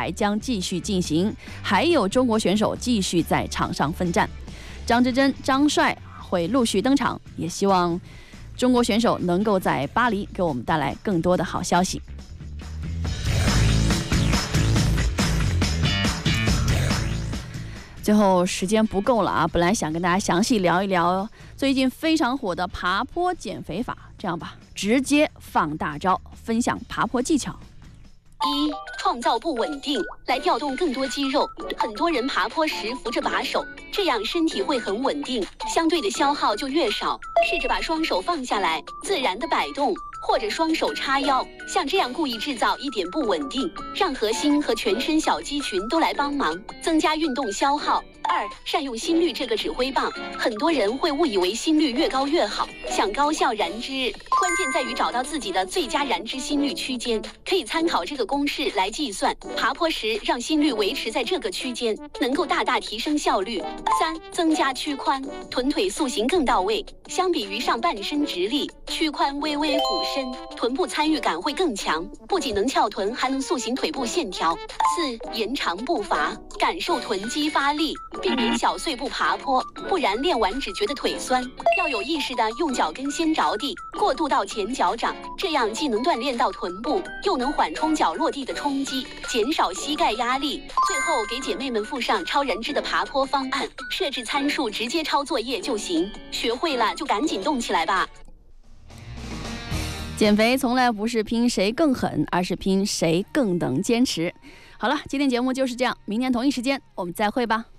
还将继续进行，还有中国选手继续在场上奋战。张之臻、张帅会陆续登场，也希望中国选手能够在巴黎给我们带来更多的好消息。最后时间不够了啊，本来想跟大家详细聊一聊最近非常火的爬坡减肥法，这样吧，直接放大招，分享爬坡技巧。 一、创造不稳定，来调动更多肌肉。很多人爬坡时扶着把手，这样身体会很稳定，相对的消耗就越少。试着把双手放下来，自然的摆动，或者双手叉腰，像这样故意制造一点不稳定，让核心和全身小肌群都来帮忙，增加运动消耗。二、善用心率这个指挥棒，很多人会误以为心率越高越好，想高效燃脂，关键在于找到自己的最佳燃脂心率区间，可以参考这个公式来计算。爬坡时让心率维持在这个区间，能够大大提升效率。三、增加屈髋，臀腿塑形更到位，相比于上半身直立，屈髋微微俯身，臀部参与感会更强，不仅能翘臀，还能塑形腿部线条。四、延长步伐，感受臀肌发力，避免小碎步爬坡，不然练完只觉得腿酸。要有意识的用脚跟先着地，过渡到前脚掌，这样既能锻炼到臀部，又能缓冲脚落地的冲击，减少膝盖压力。最后给姐妹们附上超燃脂的爬坡方案，设置参数直接抄作业就行，学会了就赶紧动起来吧。 减肥从来不是拼谁更狠，而是拼谁更能坚持。好了，今天节目就是这样，明天同一时间我们再会吧。